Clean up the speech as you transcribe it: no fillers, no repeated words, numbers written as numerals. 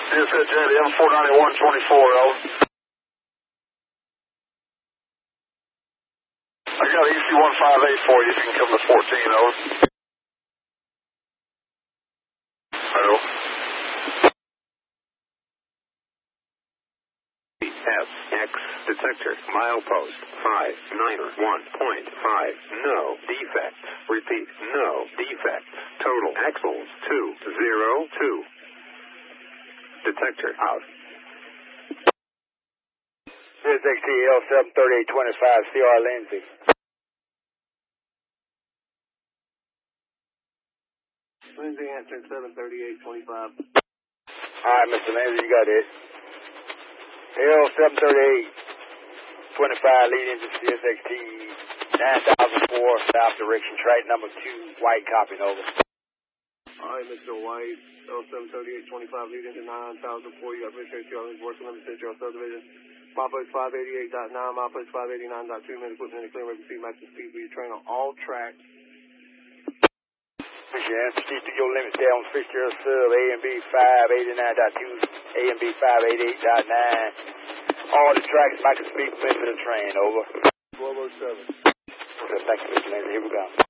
Dispatch at M49124, over. I got EC158 for you if you can come to 14, over. Hello. FX detector, milepost 591.5, no defects. Repeat, no defects. Total axles 202. Detector out. CSXT L73825, CR Lindsay. Lindsay answering 73825. Alright, Mr. Lindsay, you got it. L73825, lead engine CSXT 9004, south direction, track number 2, white copy, over. Alright, Mr. White, L73825, lead into 9004, you got Mr. Lindsay, working on the Central Subdivision. Milepost 588.9, milepost 589.2, minute equipment in the clean rate speed, matching speed for your train on all tracks. Appreciate your answer. Keep to your limits there on Fitzgerald Sub, A and B 589.2, A and B 588.9. All the tracks, matching speed permit for the train, over. 1207. Okay, thank you, Mr. Lindsay. Here we go.